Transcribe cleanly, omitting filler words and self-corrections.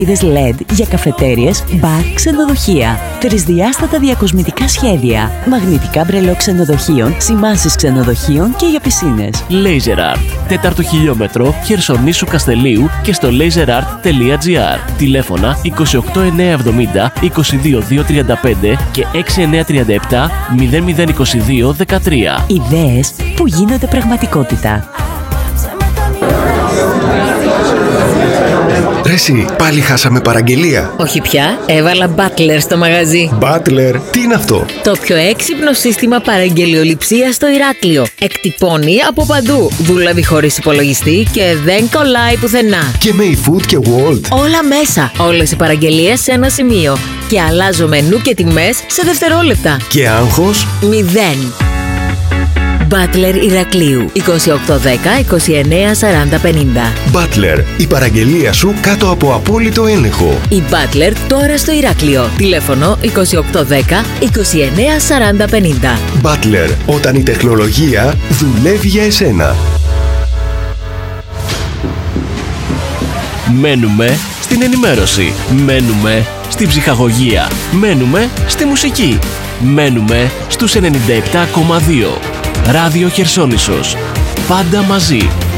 LED για καφετέριες, μπαρ, ξενοδοχεία. Τρισδιάστατα διακοσμητικά σχέδια. Μαγνητικά μπρελό ξενοδοχείων, σημάνσεις ξενοδοχείων και για πισίνες. Laser Art. 4ο χιλιόμετρο Χερσονήσου Καστελίου και στο laserart.gr. Τηλέφωνα 28970 22235 και 6937 0022 13. Ιδέες που γίνονται πραγματικότητα. Ρε εσύ, πάλι χάσαμε παραγγελία. Όχι πια, έβαλα Butler στο μαγαζί. Butler, τι είναι αυτό? Το πιο έξυπνο σύστημα παραγγελιοληψίας στο Ηράκλειο. Εκτυπώνει από παντού, δουλεύει χωρίς υπολογιστή και δεν κολλάει πουθενά. Και με eFood και Wolt. Όλα μέσα, όλες οι παραγγελίες σε ένα σημείο. Και αλλάζω μενού και τιμές σε δευτερόλεπτα. Και άγχος? 0. Butler Ηρακλείου 2810 29 40 50. Butler, η παραγγελία σου κάτω από απόλυτο έλεγχο. Η Butler τώρα στο Ηράκλειο. Τηλέφωνο 2810 29 40 50. Butler, όταν η τεχνολογία δουλεύει για εσένα. Μένουμε στην ενημέρωση. Μένουμε στην ψυχαγωγία. Μένουμε στη μουσική. Μένουμε στους 97,2. Ράδιο Χερσόνησος. Πάντα μαζί.